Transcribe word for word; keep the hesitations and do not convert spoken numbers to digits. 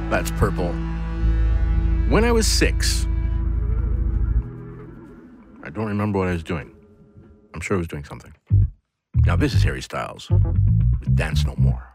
That's Purple. When I was six, I don't remember what I was doing. I'm sure I was doing something. Now this is Harry Styles with Dance No More.